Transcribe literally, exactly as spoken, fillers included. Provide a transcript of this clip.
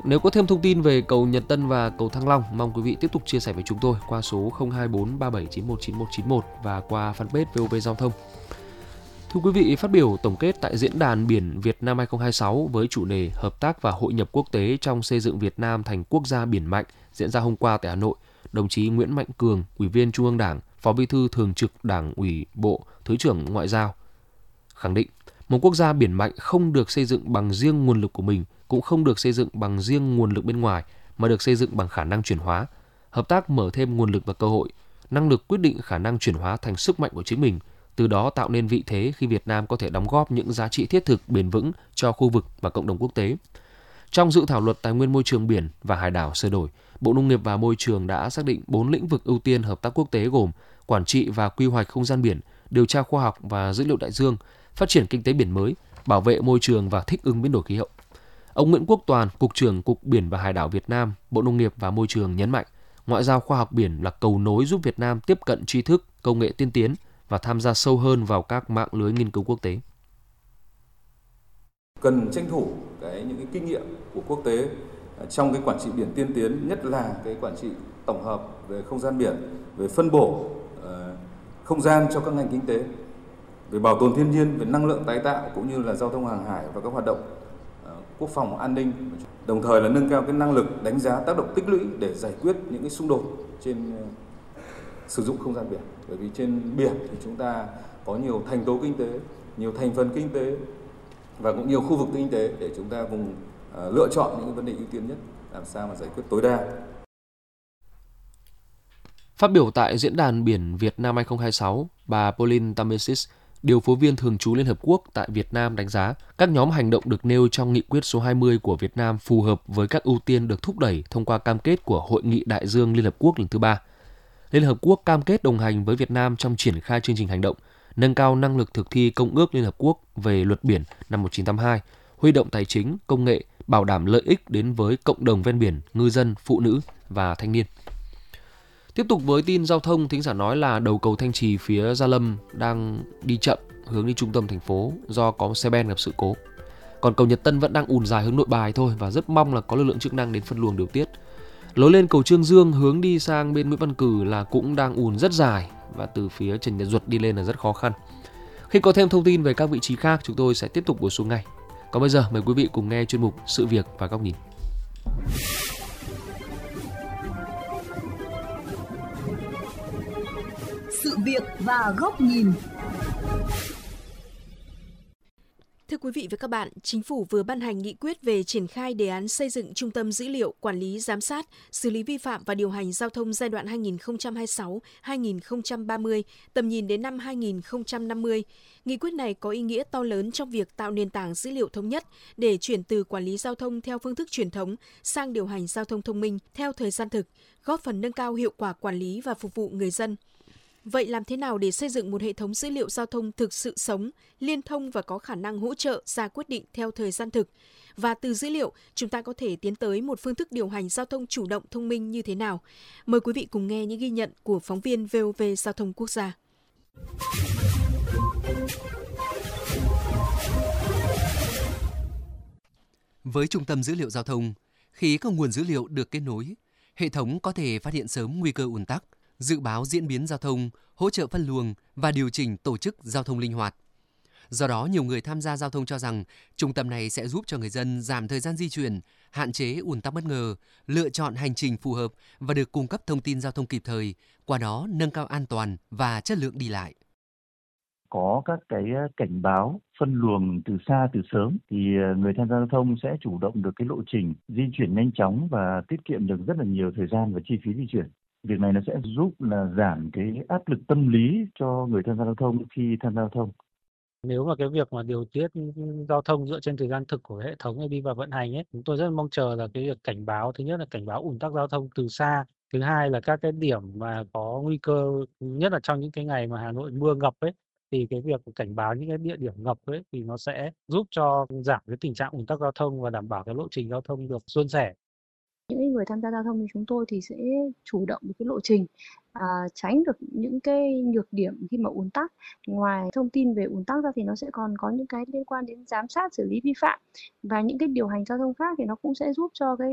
Nếu có thêm thông tin về cầu Nhật Tân và cầu Thăng Long, mong quý vị tiếp tục chia sẻ với chúng tôi qua số không hai bốn ba bảy chín một chín một chín một và qua fanpage vê o vê Giao thông. Thưa quý vị, phát biểu tổng kết tại Diễn đàn Biển Việt Nam hai không hai sáu với chủ đề Hợp tác và hội nhập quốc tế trong xây dựng Việt Nam thành quốc gia biển mạnh diễn ra hôm qua tại Hà Nội, đồng chí Nguyễn Mạnh Cường, Ủy viên Trung ương Đảng, Phó Bí thư Thường trực Đảng ủy Bộ, Thứ trưởng Ngoại giao khẳng định một quốc gia biển mạnh không được xây dựng bằng riêng nguồn lực của mình, cũng không được xây dựng bằng riêng nguồn lực bên ngoài, mà được xây dựng bằng khả năng chuyển hóa. Hợp tác mở thêm nguồn lực và cơ hội, năng lực quyết định khả năng chuyển hóa thành sức mạnh của chính mình, từ đó tạo nên vị thế khi Việt Nam có thể đóng góp những giá trị thiết thực bền vững cho khu vực và cộng đồng quốc tế. Trong dự thảo luật tài nguyên môi trường biển và hải đảo sửa đổi, Bộ Nông nghiệp và Môi trường đã xác định bốn lĩnh vực ưu tiên hợp tác quốc tế gồm quản trị và quy hoạch không gian biển, điều tra khoa học và dữ liệu đại dương, phát triển kinh tế biển mới, bảo vệ môi trường và thích ứng biến đổi khí hậu. Ông Nguyễn Quốc Toàn, Cục trưởng Cục Biển và Hải đảo Việt Nam, Bộ Nông nghiệp và Môi trường nhấn mạnh, ngoại giao khoa học biển là cầu nối giúp Việt Nam tiếp cận tri thức, công nghệ tiên tiến và tham gia sâu hơn vào các mạng lưới nghiên cứu quốc tế. Cần tranh thủ cái những cái kinh nghiệm của quốc tế trong cái quản trị biển tiên tiến, nhất là cái quản trị tổng hợp về không gian biển, về phân bổ uh, không gian cho các ngành kinh tế, về bảo tồn thiên nhiên, về năng lượng tái tạo cũng như là giao thông hàng hải và các hoạt động uh, quốc phòng an ninh. Đồng thời là nâng cao cái năng lực đánh giá tác động tích lũy để giải quyết những cái xung đột trên uh, sử dụng không gian biển. Bởi vì trên biển thì chúng ta có nhiều thành tố kinh tế, nhiều thành phần kinh tế và cũng nhiều khu vực kinh tế để chúng ta cùng uh, lựa chọn những cái vấn đề ưu tiên nhất, làm sao mà giải quyết tối đa. Phát biểu tại Diễn đàn Biển Việt Nam hai không hai sáu, bà Pauline Tamesis, điều phối viên thường trú Liên Hợp Quốc tại Việt Nam đánh giá các nhóm hành động được nêu trong nghị quyết số hai mươi của Việt Nam phù hợp với các ưu tiên được thúc đẩy thông qua cam kết của Hội nghị Đại dương Liên Hợp Quốc lần thứ ba. Liên Hợp Quốc cam kết đồng hành với Việt Nam trong triển khai chương trình hành động, nâng cao năng lực thực thi Công ước Liên Hợp Quốc về luật biển năm một nghìn chín trăm tám mươi hai, huy động tài chính, công nghệ, bảo đảm lợi ích đến với cộng đồng ven biển, ngư dân, phụ nữ và thanh niên. Tiếp tục với tin giao thông, thính giả nói là đầu cầu Thanh Trì phía Gia Lâm đang đi chậm hướng đi trung tâm thành phố do có xe ben gặp sự cố. Còn cầu Nhật Tân vẫn đang ùn dài hướng Nội Bài thôi và rất mong là có lực lượng chức năng đến phân luồng điều tiết. Lối lên cầu Trương Dương hướng đi sang bên Nguyễn Văn Cử là cũng đang ùn rất dài và từ phía Trần Nhật Duật đi lên là rất khó khăn. Khi có thêm thông tin về các vị trí khác, chúng tôi sẽ tiếp tục bổ sung ngay. Còn bây giờ mời quý vị cùng nghe chuyên mục Sự việc và góc nhìn. Sự việc và góc nhìn. Thưa quý vị và các bạn, Chính phủ vừa ban hành nghị quyết về triển khai đề án xây dựng Trung tâm Dữ liệu Quản lý Giám sát, xử lý vi phạm và điều hành giao thông giai đoạn hai nghìn không trăm hai mươi sáu đến hai nghìn không trăm ba mươi, tầm nhìn đến năm hai nghìn không trăm năm mươi. Nghị quyết này có ý nghĩa to lớn trong việc tạo nền tảng dữ liệu thống nhất để chuyển từ quản lý giao thông theo phương thức truyền thống sang điều hành giao thông thông minh theo thời gian thực, góp phần nâng cao hiệu quả quản lý và phục vụ người dân. Vậy làm thế nào để xây dựng một hệ thống dữ liệu giao thông thực sự sống, liên thông và có khả năng hỗ trợ ra quyết định theo thời gian thực? Và từ dữ liệu, chúng ta có thể tiến tới một phương thức điều hành giao thông chủ động thông minh như thế nào? Mời quý vị cùng nghe những ghi nhận của phóng viên vê o vê Giao thông Quốc gia. Với Trung tâm Dữ liệu Giao thông, khi các nguồn dữ liệu được kết nối, hệ thống có thể phát hiện sớm nguy cơ ùn tắc, dự báo diễn biến giao thông, hỗ trợ phân luồng và điều chỉnh tổ chức giao thông linh hoạt. Do đó, nhiều người tham gia giao thông cho rằng trung tâm này sẽ giúp cho người dân giảm thời gian di chuyển, hạn chế ùn tắc bất ngờ, lựa chọn hành trình phù hợp và được cung cấp thông tin giao thông kịp thời, qua đó nâng cao an toàn và chất lượng đi lại. Có các cái cảnh báo phân luồng từ xa từ sớm thì người tham gia giao thông sẽ chủ động được cái lộ trình di chuyển nhanh chóng và tiết kiệm được rất là nhiều thời gian và chi phí di chuyển. Việc này nó sẽ giúp là giảm cái áp lực tâm lý cho người tham gia giao thông khi tham gia giao thông. Nếu mà cái việc mà điều tiết giao thông dựa trên thời gian thực của hệ thống đi vào vận hành ấy, chúng tôi rất mong chờ là cái việc cảnh báo, thứ nhất là cảnh báo ùn tắc giao thông từ xa, thứ hai là các cái điểm mà có nguy cơ, nhất là trong những cái ngày mà Hà Nội mưa ngập ấy, thì cái việc cảnh báo những cái địa điểm ngập ấy thì nó sẽ giúp cho giảm cái tình trạng ùn tắc giao thông và đảm bảo cái lộ trình giao thông được suôn sẻ. Những người tham gia giao thông như chúng tôi thì sẽ chủ động được cái lộ trình, à, tránh được những cái nhược điểm khi mà ùn tắc. Ngoài thông tin về ùn tắc ra thì nó sẽ còn có những cái liên quan đến giám sát, xử lý vi phạm và những cái điều hành giao thông khác thì nó cũng sẽ giúp cho cái